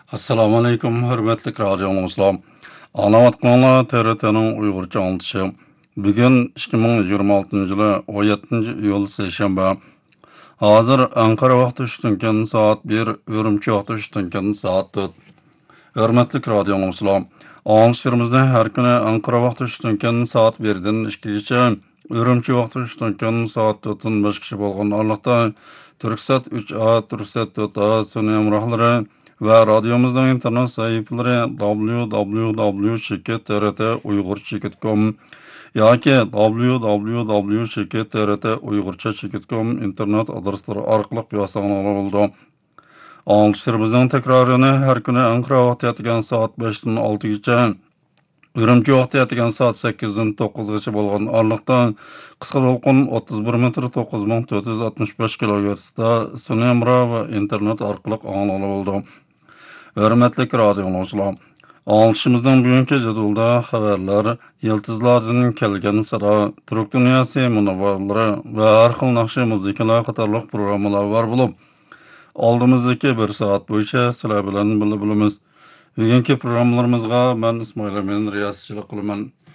Assalamu alaykum, hürmetli radio dinləyicilər. Anlatqanlar TRT-nin Uyğurca anlatışı. Bugün 2026-cı yılı 17-ci iyul seshanba. Hazır Ankara vaxtı üçtünken saat 1, Ürümçi vaxtı üçtünken saat 4. Hürmetli radio dinləyicilər. Anlatışlarımızda her günü Ankara vaxtı üçtünken saat 1'den 2-gacha, Ürümçi vaxtı üçtünken saat 4'ten 5 kişi bolğan aralықта Türksat 3A, Türksat 4A sonu emrahları ve radyomuzdan internet sayfaları www.trt-uygurcha.com yoki www.trt-uygurcha.com internet adresleri arqılıq biyasanlar oldu. Anlatışlarımızdan tekrarını her günü Ankara vaxtı yetigen saat 5'ten 6'gacha, Ürümçi vaxtı yetigen saat 8'den 9'gacha bolğan aralықта qısqa dolqun 31 metr 9465 kHz-da sonu emra ve internet arqılıq anlalı oldu. Hürmetli radio dinləyicilər. Anlatışımızdan bugünkü jadwalda xəbərlər, yıldızlardan kelgan sıra, Türk dünyası munavvarları ve har xil naqshi muzikalar qatorliq programmalar var bo'lib, oldimizdagi 1 soat bo'yicha sizlar bilan birga bo'lamiz. Bugünkü programmalarımızga ben İsmail Amin riyasatchilik qilaman.